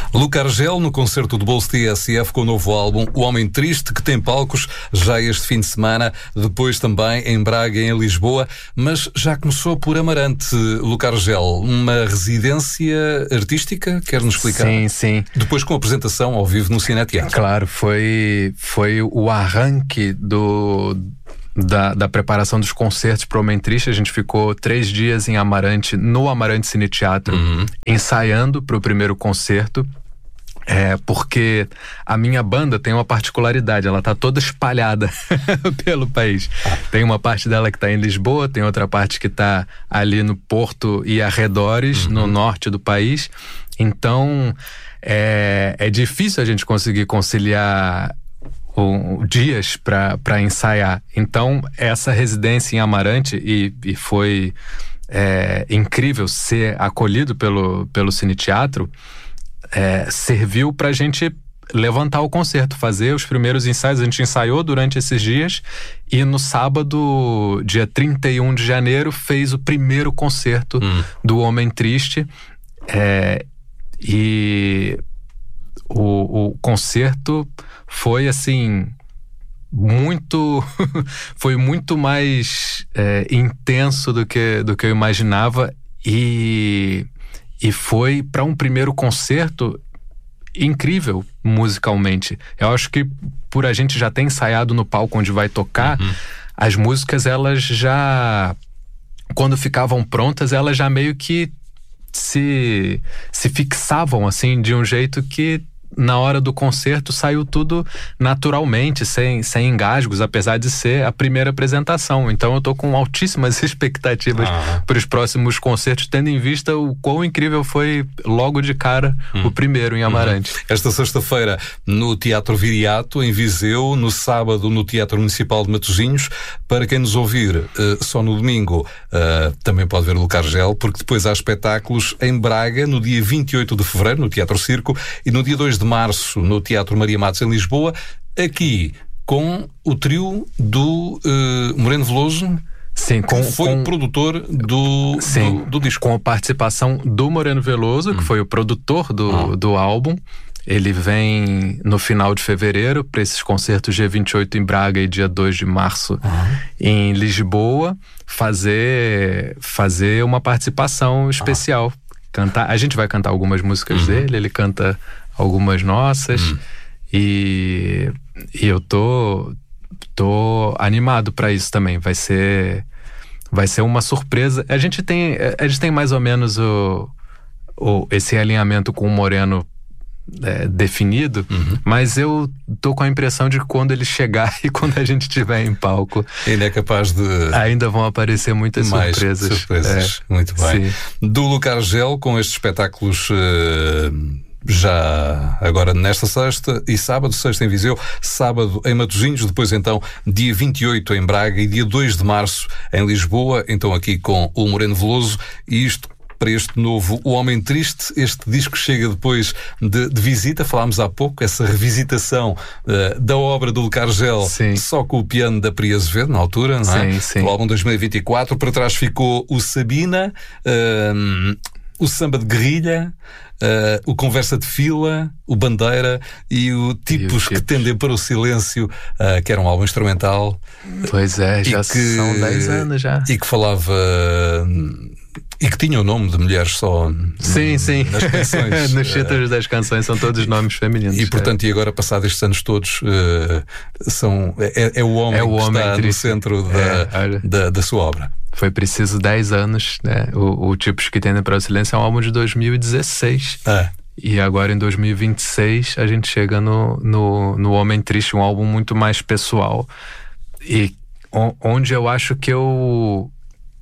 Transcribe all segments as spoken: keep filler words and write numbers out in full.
Luca Argel no concerto do Bolso T S F com o novo álbum O Homem Triste, que tem palcos já este fim de semana, depois também em Braga e em Lisboa, mas já começou por Amarante. Luca Argel, uma residência artística, quer-nos explicar? Sim, sim. Depois com a apresentação ao vivo no Cine Teatro. Claro, foi, foi o arranque do... Da, da preparação dos concertos para o Homem Triste. A gente ficou três dias em Amarante, no Amarante Cine Teatro, uhum. ensaiando para o primeiro concerto. É, porque a minha banda tem uma particularidade, ela tá toda espalhada pelo país. Tem uma parte dela que tá em Lisboa, tem outra parte que tá ali no Porto e arredores, uhum. no norte do país. Então, é, é difícil a gente conseguir conciliar Um, dias para ensaiar. Então, essa residência em Amarante, e, e foi é, incrível ser acolhido pelo, pelo Cine Teatro, é, serviu para a gente levantar o concerto, fazer os primeiros ensaios. A gente ensaiou durante esses dias e no sábado, dia trinta e um de janeiro, fez o primeiro concerto hum. do Homem Triste. É, e o, o concerto foi assim muito foi muito mais é, intenso do que, do que eu imaginava, e, e foi para um primeiro concerto incrível musicalmente. Eu acho que por a gente já ter ensaiado no palco onde vai tocar, uhum. as músicas, elas já, quando ficavam prontas, elas já meio que se, se fixavam assim de um jeito que na hora do concerto saiu tudo naturalmente, sem, sem engasgos, apesar de ser a primeira apresentação. Então eu tô com altíssimas expectativas ah. para os próximos concertos, tendo em vista o quão incrível foi logo de cara hum. o primeiro em Amarante. Hum. Esta sexta-feira no Teatro Viriato, em Viseu, no sábado no Teatro Municipal de Matosinhos. Para quem nos ouvir uh, só no domingo, uh, também pode ver o Luca Argel, porque depois há espetáculos em Braga no dia vinte e oito de fevereiro, no Teatro Circo, e no dia dois de março no Teatro Maria Matos em Lisboa, aqui com o trio do uh, Moreno Veloso. Sim, com, que foi com, o produtor do, sim, do, do disco. Com a participação do Moreno Veloso, hum. que foi o produtor do, ah. do álbum. Ele vem no final de fevereiro para esses concertos dia vinte e oito em Braga e dia dois de março ah. em Lisboa, fazer, fazer uma participação especial. Ah. Cantar, a gente vai cantar algumas músicas uhum. dele, ele canta algumas nossas, uhum. e, e eu tô, tô animado para isso também. Vai ser, vai ser uma surpresa. A gente tem, a gente tem mais ou menos o, o, esse alinhamento com o Moreno É, definido, uhum. mas eu tô com a impressão de que quando ele chegar e quando a gente estiver em palco, ele é capaz de... ainda vão aparecer muitas mais surpresas. surpresas. É. Muito bem. Sim. Do Luca Argel, com estes espetáculos uh, já agora nesta sexta e sábado, sexta em Viseu, sábado em Matosinhos, depois então dia vinte e oito em Braga e dia dois de março em Lisboa, então aqui com o Moreno Veloso. E isto para este novo O Homem Triste. Este disco chega depois de, de visita, falámos há pouco, essa revisitação uh, da obra do Luca Argel, sim. só com o piano da Pri Azevedo, na altura, não é? Sim, sim. O álbum dois mil e vinte e quatro, para trás ficou o Sabina, uh, o Samba de Guerrilha, uh, o Conversa de Fila, o Bandeira e o Tipos, e que Tendem para o Silêncio, uh, que era um álbum instrumental. Pois é, já que, são dez anos já. E que falava... Uh, E que tinha o nome de mulheres só sim, sim. nas canções. Nos títulos das canções são todos nomes femininos. E portanto, é. e agora passados estes anos todos, uh, são, é, é o homem é o que homem está triste. no centro da, é, da, da sua obra. Foi preciso dez anos, né? O, o Tipos que Tendem para o Silêncio é um álbum de dois mil e dezesseis. É. E agora em dois mil e vinte e seis a gente chega no, no, no Homem Triste, um álbum muito mais pessoal. E onde eu acho que eu...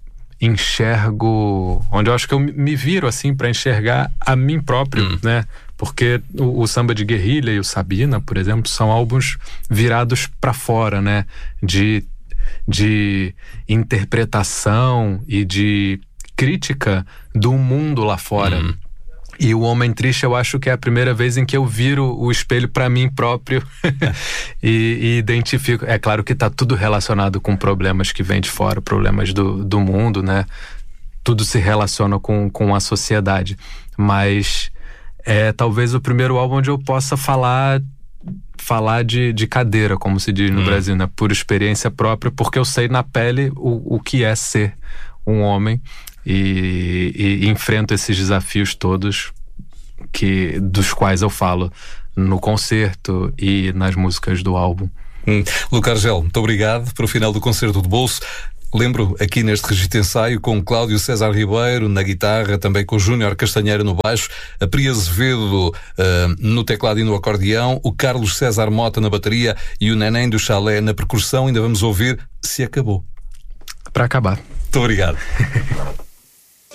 enxergo, onde eu acho que eu me viro assim para enxergar a mim próprio, hum. né? Porque o, o Samba de Guerrilha e o Sabina, por exemplo, são álbuns virados para fora, né? De, de interpretação e de crítica do mundo lá fora. Hum. E o Homem Triste, eu acho que é a primeira vez em que eu viro o espelho para mim próprio e, e identifico. É claro que tá tudo relacionado com problemas que vêm de fora, problemas do, do mundo, né? Tudo se relaciona com, com a sociedade. Mas é talvez o primeiro álbum onde eu possa falar falar de, de cadeira, como se diz no hum. Brasil, né? Por experiência própria, porque eu sei na pele o, o que é ser um homem e, e, e enfrento esses desafios todos que, dos quais eu falo no concerto e nas músicas do álbum. Hum. Luca Argel, muito obrigado para o final do Concerto de Bolso. Lembro aqui neste registro de ensaio com Cláudio César Ribeiro na guitarra, também com Júnior Castanheira no baixo, a Pri Azevedo uh, no teclado e no acordeão, o Carlos César Mota na bateria e o Neném do Chalé na percussão. Ainda vamos ouvir Se Acabou. Para acabar. Muito obrigado.